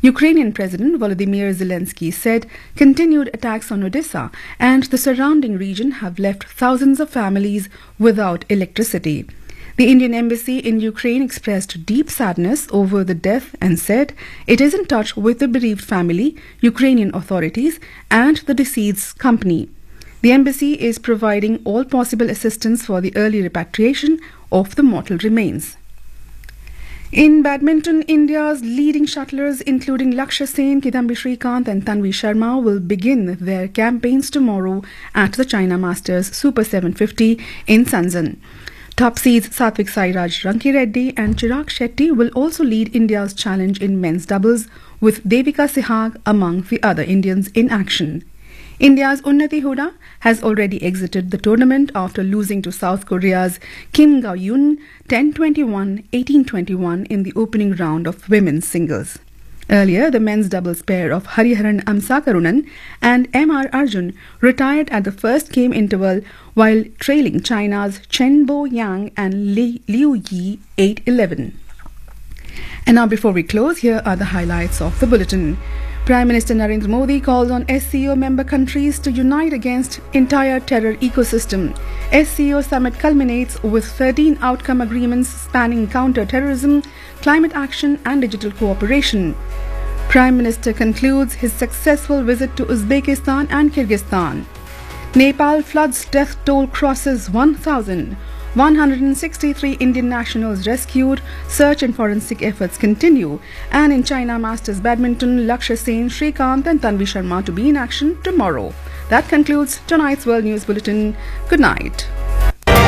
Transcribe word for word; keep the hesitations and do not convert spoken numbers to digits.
Ukrainian President Volodymyr Zelensky said continued attacks on Odessa and the surrounding region have left thousands of families without electricity. The Indian Embassy in Ukraine expressed deep sadness over the death and said it is in touch with the bereaved family, Ukrainian authorities, and the deceased's company. The embassy is providing all possible assistance for the early repatriation of the mortal remains. In badminton, India's leading shuttlers, including Lakshya Sen, Kidambi Srikanth and Tanvi Sharma, will begin their campaigns tomorrow at the China Masters Super seven fifty in Shenzhen. Top seeds Satvik Sairaj Rankireddy and Chirag Shetty will also lead India's challenge in men's doubles, with Devika Sehag among the other Indians in action. India's Unnati Hooda has already exited the tournament after losing to South Korea's Kim Gao-yoon ten twenty-one, eighteen twenty-one in the opening round of women's singles. Earlier, the men's doubles pair of Hariharan Amsakarunan and M R Arjun retired at the first game interval while trailing China's Chen Bo-yang and Li Liu Yi eight eleven. And now, before we close, here are the highlights of the bulletin. Prime Minister Narendra Modi calls on S C O member countries to unite against entire terror ecosystem. S C O summit culminates with thirteen outcome agreements spanning counter-terrorism, climate action and digital cooperation. Prime Minister concludes his successful visit to Uzbekistan and Kyrgyzstan. Nepal floods death toll crosses one thousand. one hundred sixty-three Indian nationals rescued, search and forensic efforts continue, and in China Masters Badminton, Lakshya Sen, Srikanth and Tanvi Sharma to be in action tomorrow. That concludes tonight's World News Bulletin. Good night.